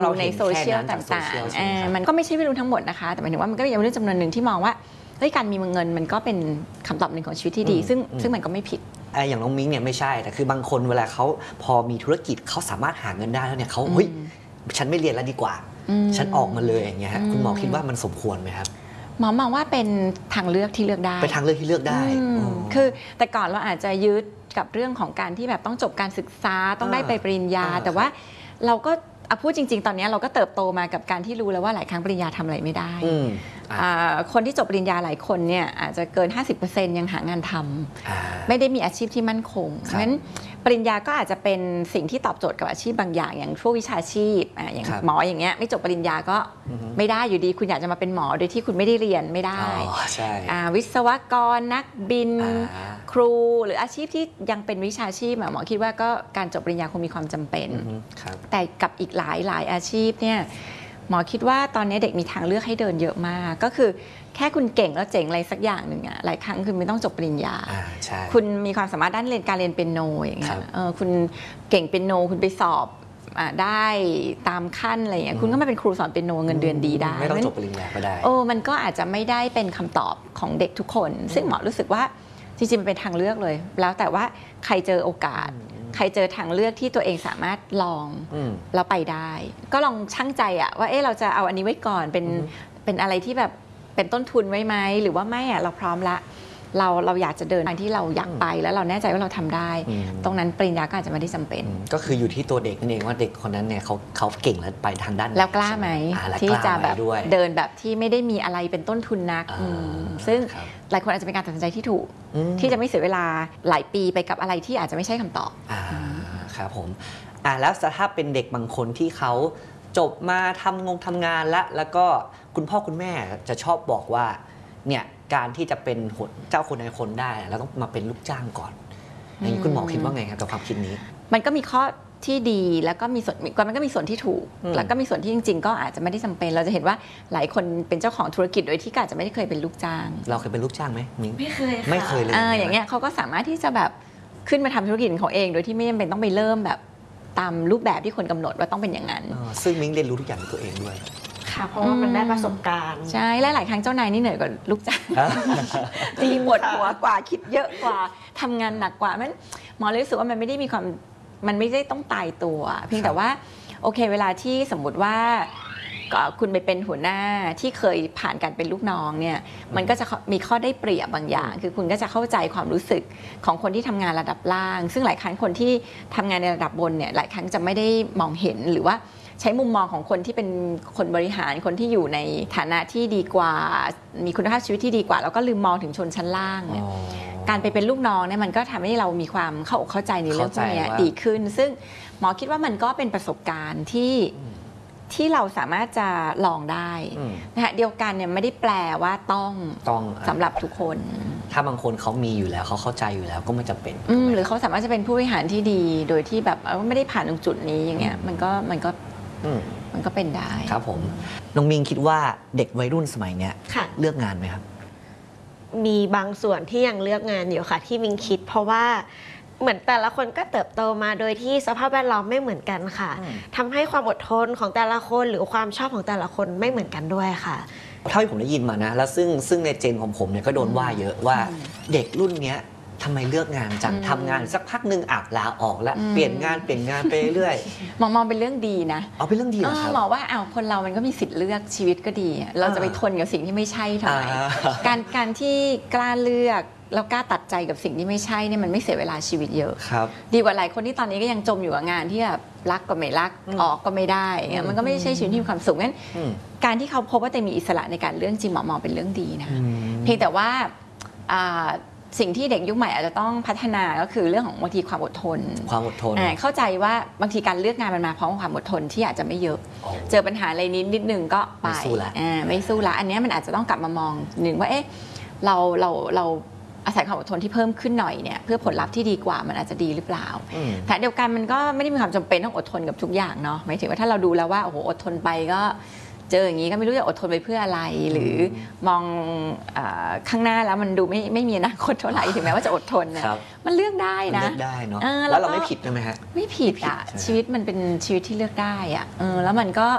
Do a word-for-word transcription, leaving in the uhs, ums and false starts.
เราในโซเชียลต่างๆมันก็ไม่ใช่ไม่รู้ทั้งหมดนะคะแต่หมายถึงว่ามันก็ยังมีเรื่องจำนวนหนึ่งที่มองว่าเฮ้ยการมีเงินมันก็เป็นคำตอบหนึ่งของชีวิตที่ดีซึ่งซึ่งมันก็ไม่ผิดอย่างน้องมิ้งเนี่ยไม่ใช่แต่คือบางคนเวลาเขาพอมีธุรกิจเขาสามารถหาเงินได้แล้วเนี่ยเขาเฮ้ยฉันไม่เรียนแล้วดีกว่าฉันออกมาเลยอย่างเงี้ยคุณหมอคิดว่ามันสมควรไหมครับหมอมองว่าเป็นทางเลือกที่เลือกได้เป็นทางเลือกที่เลือกได้คือแต่ก่อนเราอาจจะยึดกับเรื่องของการที่แบบต้องจบการศึกษาต้องได้ไปปริญญาแต่ว่าเราก็พูดจริงๆตอนนี้เราก็เติบโตมากับการที่รู้แล้วว่าหลายครั้งปริญญาทำอะไรไม่ได้คนที่จบปริญญาหลายคนเนี่ยอาจจะเกิน ห้าสิบเปอร์เซ็นต์ ยังหางานทำไม่ได้มีอาชีพที่มั่นคงเพราะฉะนั้นปริญญาก็อาจจะเป็นสิ่งที่ตอบโจทย์กับอาชีพบางอย่างอย่างพวกวิชาชีพอย่างหมออย่างเงี้ยไม่จบปริญญาก็ไม่ได้อยู่ดีคุณอยากจะมาเป็นหมอโดยที่คุณไม่ได้เรียนไม่ได้วิศวกรนักบินครูหรืออาชีพที่ยังเป็นวิชาชีพหมอคิดว่าก็การจบปริญญาคงมีความจำเป็นแต่กับอีกหลายหลายอาชีพเนี่ยหมอคิดว่าตอนนี้เด็กมีทางเลือกให้เดินเยอะมากก็คือแค่คุณเก่งแล้วเจ๋งอะไรสักอย่างหนึ่งอะหลายครั้งคือไม่ต้องจบปริญญาคุณมีความสามารถด้านเรียนการเรียนเปียโนอย่างเงี้ยคุณเก่งเปียโนคุณไปสอบได้ตามขั้นอะไรอย่างเงี้ยคุณก็มาเป็นครูสอนเปียโนเงินเดือนดีได้ไม่ต้องจบปริญญาก็ได้โอ้มันก็อาจจะไม่ได้เป็นคำตอบของเด็กทุกคนซึ่งหมอรู้สึกว่าจริงๆมันเป็นทางเลือกเลยแล้วแต่ว่าใครเจอโอกาสใครเจอทางเลือกที่ตัวเองสามารถลองแล้วไปได้ก็ลองชั่งใจอะว่าเออเราจะเอาอันนี้ไว้ก่อนเป็นเป็นอะไรที่แบบเป็นต้นทุนไว้ไหมหรือว่าไม่อะเราพร้อมละเราเราอยากจะเดินทางที่เราอยากไปแล้วเราแน่ใจว่าเราทำได้ตรงนั้นปริญญาก็อาจจะไม่ได้จำเป็นก็คืออยู่ที่ตัวเด็กนั่นเองว่าเด็กคนนั้นเนี่ยเขาเขาเก่งแล้วไปทางด้านแล้วกล้าไหมที่จะแบบเดินแบบที่ไม่ได้มีอะไรเป็นต้นทุนนักซึ่งหลายคนอาจจะเป็นการตัดสินใจที่ถูกที่จะไม่เสียเวลาหลายปีไปกับอะไรที่อาจจะไม่ใช่คำตอบครับผมอ่าแล้วถ้าเป็นเด็กบางคนที่เขาจบมาทำงงทำงานแล้วแล้วก็คุณพ่อคุณแม่จะชอบบอกว่าเนี่ยการที่จะเป็นเจ้าคนนายคนได้เราต้องมาเป็นลูกจ้างก่อนอย่างนี้คุณหมอคิดว่าไงครับกับความคิดนี้มันก็มีข้อที่ดีแล้วก็มีส่วนมันก็มีส่วนที่ถูกแล้วก็มีส่วนที่จริงๆก็อาจจะไม่ได้จำเป็นเราจะเห็นว่าหลายคนเป็นเจ้าของธุรกิจโดยที่อาจจะไม่ได้เคยเป็นลูกจ้างเราเคยเป็นลูกจ้างไหมมิ้งไม่เคยไม่เคยเลยอย่างเงี้ยเขาก็สามารถที่จะแบบขึ้นมาทำธุรกิจของเองโดยที่ไม่จำเป็นต้องไปเริ่มแบบตามรูปแบบที่คนกำหนดว่าต้องเป็นอย่างนั้นซึ่งมิ้งเรียนรู้ทุกอย่างด้วยตัวเองด้วยค่ะเพราะว่ามันได้ประสบการณ์ใช่และหลายครั้งเจ้านายนี่เหนื่อยกว่าลูกจ้างตีปวดหัวกว่าคิดเยอะกว่าทำงานหนักกว่ามันหมอเลยรู้สึกว่ามันไม่ได้มีความมันไม่ได้ต้องตายตัวเพียงแต่ว่าโอเคเวลาที่สมมุติว่าคุณไปเป็นหัวหน้าที่เคยผ่านการเป็นลูกน้องเนี่ยมันก็จะมีข้อได้เปรียบบางอย่างคือคุณก็จะเข้าใจความรู้สึกของคนที่ทำงานระดับล่างซึ่งหลายครั้งคนที่ทำงานในระดับบนเนี่ยหลายครั้งจะไม่ได้มองเห็นหรือว่าใช้มุมมองของคนที่เป็นคนบริหารคนที่อยู่ในฐานะที่ดีกว่ามีคุณภาพชีวิตที่ดีกว่าแล้วก็ลืมมองถึงชนชั้นล่างเนี่ยการไปเป็นลูกน้องเนี่ยมันก็ทำให้เรามีความเข้าอกเข้าใจในเรื่องพวกนี้ดีขึ้นซึ่งหมอคิดว่ามันก็เป็นประสบการณ์ที่ที่เราสามารถจะลองได้นะคะเดียวกันเนี่ยไม่ได้แปลว่าต้องต้องสำหรับทุกคนถ้าบางคนเขามีอยู่แล้วเขาเข้าใจอยู่แล้วก็ไม่จำเป็นหรือเขาสามารถจะเป็นผู้บริหารที่ดีโดยที่แบบไม่ได้ผ่านตรงจุดนี้อย่างเงี้ยมันก็มันก็มันก็เป็นได้ครับผมน้องมิงคิดว่าเด็กวัยรุ่นสมัยเนี้ยเลือกงานไหมครับมีบางส่วนที่ยังเลือกงานอยู่ค่ะที่มิงคิดเพราะว่าเหมือนแต่ละคนก็เติบโตมาโดยที่สภาพแวดล้อมไม่เหมือนกันค่ะทำให้ความอดทนของแต่ละคนหรือความชอบของแต่ละคนไม่เหมือนกันด้วยค่ะเท่าที่ผมได้ยินมานะแล้วซึ่งซึ่งในเจนของผมเนี่ยก็โดนว่าเยอะว่าเด็กรุ่นเนี้ยทำไมเลือกงานจังทำงานสักพักหนึ่งอักลาออกแล้วเปลี่ยนงานเปลี่ยนงานไปเรื่อยมองมองเป็นเรื่องดีนะเอาเป็นเรื่องดีเหรอครับมองว่าอ้าวคนเรามันก็มีสิทธิ์เลือกชีวิตก็ดีเราจะไปทนกับสิ่งที่ไม่ใช่ทำไมการการที่กล้าเลือกแล้วกล้าตัดใจกับสิ่งที่ไม่ใช่เนี่ยมันไม่เสียเวลาชีวิตเยอะดีกว่าหลายคนที่ตอนนี้ก็ยังจมอยู่กับงานที่แบบรักก็ไม่รักออกก็ไม่ได้มันก็ไม่ใช่ชีวิตที่มีความสุขงั้นการที่เขาพบว่าตัวมีอิสระในการเลือกจริงหมอมองเป็นเรื่องดีนะเพียงแต่ว่าสิ่งที่เด็กยุคใหม่อาจจะต้องพัฒนาก็คือเรื่องของบางทีความอดทนความอดทนเข้าใจว่าบางทีการเลือกงานมันมาพร้อมกับความอดทนที่อาจจะไม่เยอะเจอปัญหาอะไรนิดนิดนึงก็ไปไม่สู้ละไม่สู้ละอันนี้มันอาจจะต้องกลับมามองหนึ่งว่าเอ๊ะเราเราเราอาศัยความอดทนที่เพิ่มขึ้นหน่อยเนี่ยเพื่อผลลัพธ์ที่ดีกว่ามันอาจจะดีหรือเปล่าแต่เดียวกันมันก็ไม่ได้มีความจำเป็นต้องอดทนกับทุกอย่างเนาะหมายถึงว่าถ้าเราดูแล้วว่าโอ้โหอดทนไปก็เจออย่างนี้ก็ไม่รู้จะอดทนไปเพื่ออะไรหรือมองข้างหน้าแล้วมันดูไม่ไม่มีอนาคตเท่าไหร่ถึงแม้ว่าจะอดทนนะมันเลือกได้นะเลือกได้เนาะแล้วเราไม่ผิดใช่ไหมฮะไม่ผิดอ่ะชีวิตมันเป็นชีวิตที่เลือกได้อ่ะแล้วมันก็